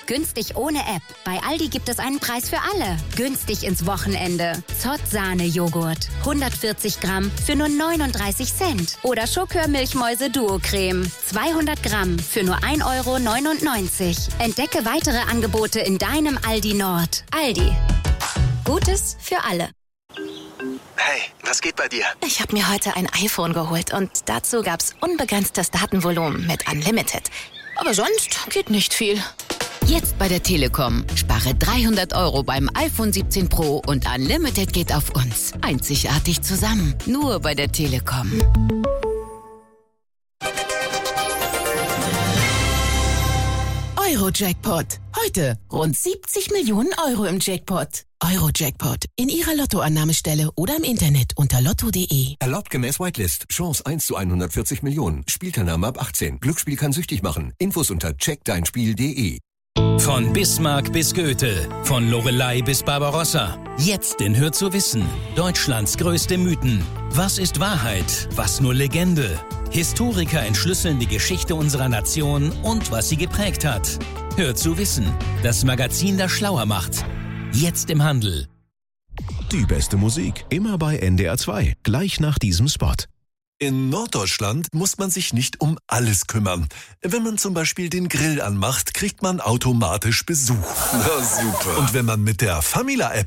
Günstig ohne App. Bei Aldi gibt es einen Preis für alle. Günstig ins Wochenende. Zott-Sahne-Joghurt. 140 Gramm für nur 39 Cent. Oder Schokör-Milchmäuse-Duo-Creme. 200 Gramm für nur 1,99 €. Entdecke weitere Angebote in deinem Aldi Nord. Aldi. Gutes für alle. Hey, was geht bei dir? Ich habe mir heute ein iPhone geholt und dazu gab's unbegrenztes Datenvolumen mit Unlimited. Aber sonst geht nicht viel. Jetzt bei der Telekom. Spare 300 € beim iPhone 17 Pro und Unlimited geht auf uns. Einzigartig zusammen. Nur bei der Telekom. Euro-Jackpot. Heute rund 70 Millionen € im Jackpot. Euro-Jackpot. In Ihrer Lottoannahmestelle oder im Internet unter lotto.de. Erlaubt gemäß Whitelist. Chance 1 zu 140 Millionen. Spielteilnahme ab 18. Glücksspiel kann süchtig machen. Infos unter checkdeinspiel.de. Von Bismarck bis Goethe, von Loreley bis Barbarossa. Jetzt in Hör zu wissen. Deutschlands größte Mythen. Was ist Wahrheit? Was nur Legende? Historiker entschlüsseln die Geschichte unserer Nation und was sie geprägt hat. Hör zu wissen. Das Magazin, das schlauer macht. Jetzt im Handel. Die beste Musik, immer bei NDR 2, gleich nach diesem Spot. In Norddeutschland muss man sich nicht um alles kümmern. Wenn man zum Beispiel den Grill anmacht, kriegt man automatisch Besuch. Na super. Und wenn man mit der Famila-App